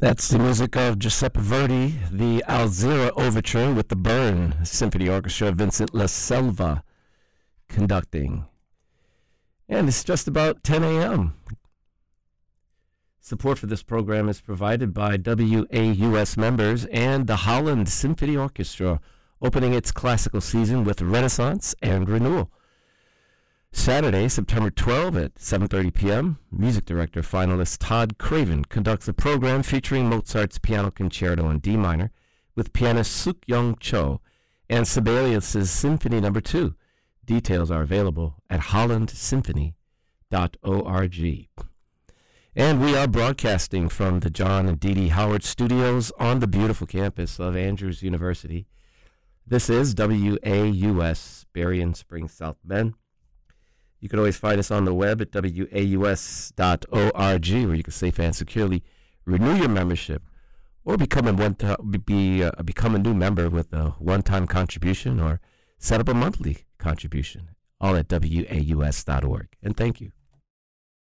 That's the music of Giuseppe Verdi, the Alzira Overture with the Bern Symphony Orchestra, Vincent La Selva conducting. And it's just about 10 a.m. Support for this program is provided by WAUS members and the Holland Symphony Orchestra, opening its classical season with Renaissance and Renewal. Saturday, September 12 at 7:30 p.m., music director finalist Todd Craven conducts a program featuring Mozart's Piano Concerto in D minor with pianist Suk-Young Cho and Sibelius' Symphony No. 2. Details are available at hollandsymphony.org. And we are broadcasting from the John and Dee Dee Howard Studios on the beautiful campus of Andrews University. This is WAUS, Berrien Springs, South Bend. You can always find us on the web at waus.org, where you can safely and securely renew your membership or become a new member with a one-time contribution or set up a monthly contribution, all at waus.org. And thank you.